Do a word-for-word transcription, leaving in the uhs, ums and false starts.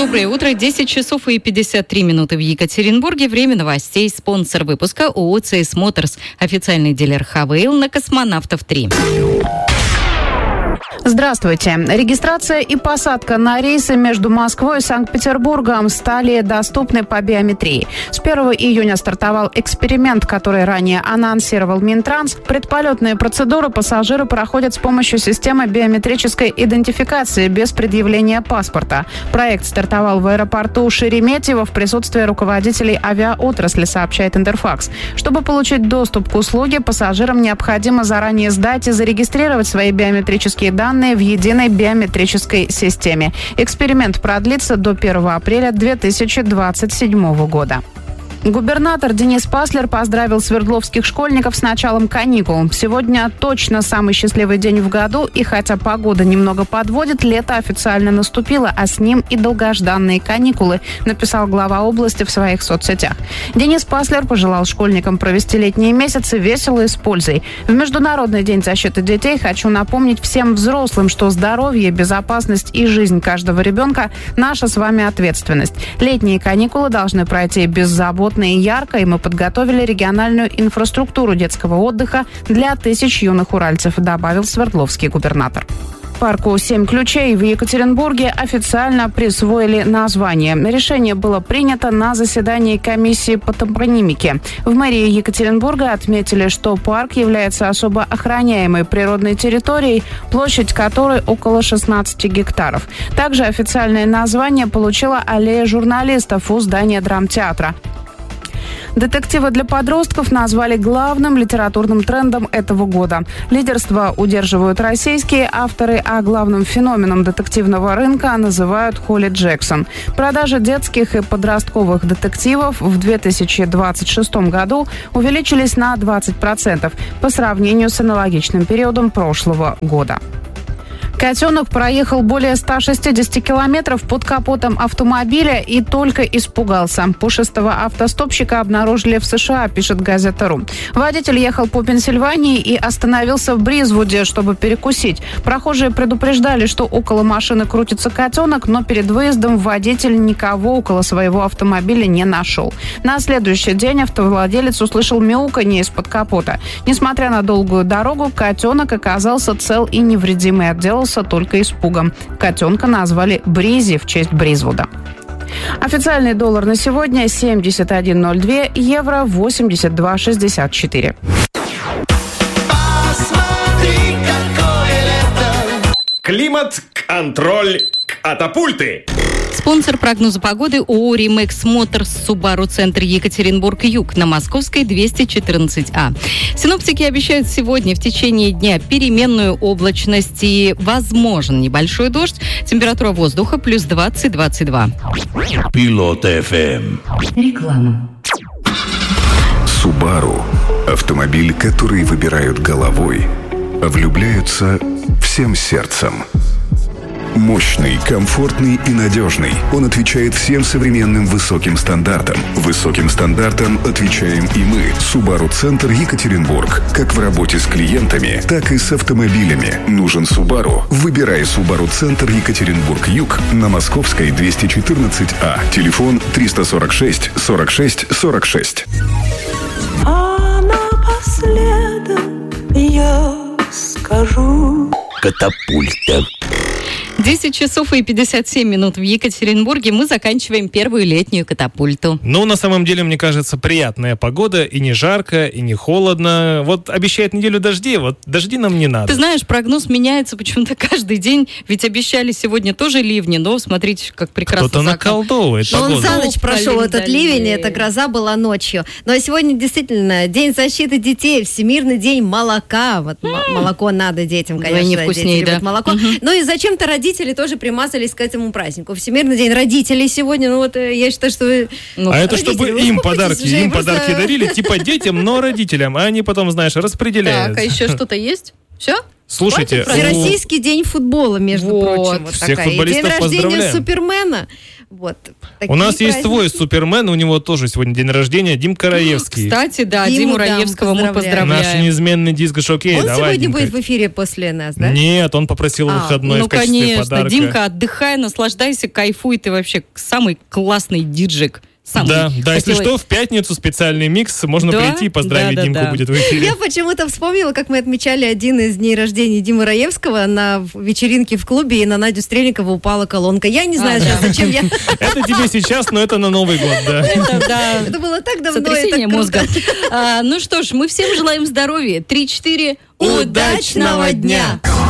Доброе утро. десять часов и пятьдесят три минуты в Екатеринбурге. Время новостей. Спонсор выпуска ООО «ЦС Моторс». Официальный дилер «Хавейл» на Космонавтов три. Здравствуйте. Регистрация и посадка на рейсы между Москвой и Санкт-Петербургом стали доступны по биометрии. С первого июня стартовал эксперимент, который ранее анонсировал Минтранс. Предполетные процедуры пассажиры проходят с помощью системы биометрической идентификации без предъявления паспорта. Проект стартовал в аэропорту Шереметьево в присутствии руководителей авиаотрасли, сообщает Интерфакс. Чтобы получить доступ к услуге, пассажирам необходимо заранее сдать и зарегистрировать свои биометрические данные в единой биометрической системе. Эксперимент продлится до первого апреля две тысячи двадцать седьмого года. Губернатор Денис Паслер поздравил свердловских школьников с началом каникул. Сегодня точно самый счастливый день в году, и хотя погода немного подводит, лето официально наступило, а с ним и долгожданные каникулы, написал глава области в своих соцсетях. Денис Паслер пожелал школьникам провести летние месяцы весело и с пользой. В Международный день защиты детей хочу напомнить всем взрослым, что здоровье, безопасность и жизнь каждого ребенка – наша с вами ответственность. Летние каникулы должны пройти беззаботно и ярко, и мы подготовили региональную инфраструктуру детского отдыха для тысяч юных уральцев, добавил свердловский губернатор. Парку «Семь ключей» в Екатеринбурге официально присвоили название. Решение было принято на заседании комиссии по топонимике. В мэрии Екатеринбурга отметили, что парк является особо охраняемой природной территорией, площадь которой около шестнадцати гектаров. Также официальное название получила аллея журналистов у здания драмтеатра. Детективы для подростков назвали главным литературным трендом этого года. Лидерство удерживают российские авторы, а главным феноменом детективного рынка называют Холли Джексон. Продажи детских и подростковых детективов в две тысячи двадцать шестом году увеличились на двадцать процентов по сравнению с аналогичным периодом прошлого года. Котенок проехал более ста шестидесяти километров под капотом автомобиля и только испугался. Пушистого автостопщика обнаружили в США, пишет газета .ру. Водитель ехал по Пенсильвании и остановился в Бризвуде, чтобы перекусить. Прохожие предупреждали, что около машины крутится котенок, но перед выездом водитель никого около своего автомобиля не нашел. На следующий день автовладелец услышал мяуканье из-под капота. Несмотря на долгую дорогу, котенок оказался цел и невредимый, отделался только испугом. Котенка назвали Бризи в честь Бризвуда. Официальный доллар на сегодня семьдесят один ноль два, евро восемьдесят два шестьдесят четыре. Посмотри, какое лето! Климат-контроль катапульты! Спонсор прогноза погоды ООО «Римэкс Моторс», Subaru Центр Екатеринбург-Юг на Московской двести четырнадцать А. Синоптики обещают сегодня в течение дня переменную облачность и возможен небольшой дождь. Температура воздуха плюс двадцать - двадцать два. Пилот эф эм. Реклама. Subaru – автомобиль, который выбирают головой, а влюбляются всем сердцем. Мощный, комфортный и надежный. Он отвечает всем современным высоким стандартам. Высоким стандартам отвечаем и мы. Subaru Центр Екатеринбург. Как в работе с клиентами, так и с автомобилями. Нужен Subaru? Выбирай Subaru Центр Екатеринбург-Юг на Московской двести четырнадцать А. Телефон триста сорок шесть сорок шесть сорок шесть. А напоследок я скажу: Катапульта. десять часов и пятьдесят семь минут в Екатеринбурге. Мы заканчиваем первую летнюю катапульту. Ну, на самом деле, мне кажется, приятная погода. И не жарко, и не холодно. Вот обещает неделю дождей, вот дожди нам не надо. Ты знаешь, прогноз меняется почему-то каждый день. Ведь обещали сегодня тоже ливни, но смотрите, как прекрасно. Кто-то наколдовывает Но погоду. он за ночь прошел этот ливень, и эта гроза была ночью. Но сегодня действительно День защиты детей, Всемирный день молока. Вот м- молоко надо детям, конечно. Не вкуснее, дети да. любят молоко. Угу. Ну и зачем-то родители тоже примазались к этому празднику. Всемирный день родителей сегодня. Ну вот я считаю, что вы... Ну, а это чтобы им подарки, уже, им просто... подарки дарили, типа детям, но родителям. А они потом, знаешь, распределяют. Так, а еще что-то есть? Все? Слушайте, Всероссийский день футбола, между Вот. прочим. Вот Всех такая. И футболистов день рождения поздравляем. Супермена. Вот. У нас Такие есть свой Супермен, у него тоже сегодня день рождения, Димка Раевский. Кстати, да, Диму, Диму да, Раевского мы поздравляем. Наш поздравляем. неизменный диск-жокей. Он Давай, сегодня Димка. будет в эфире после нас, да? Нет, он попросил А, выходной Ну, в качестве конечно, подарка. Димка, отдыхай, наслаждайся, кайфуй, ты вообще самый классный диджик. Самый, Да, да, если хотела- что, в пятницу специальный микс, можно Да? прийти и поздравить Да, да, Димку, да. будет в эфире. Я почему-то вспомнила, как мы отмечали один из дней рождения Димы Раевского на вечеринке в клубе, и на Надю Стрельникову упала колонка. Я не знаю А, сейчас, да. зачем я... Это тебе сейчас, но это на Новый год, да. Это, да, Это было так давно, и сотрясение так мозга. круто. А, ну что ж, мы всем желаем здоровья. Три-четыре. Удачного дня!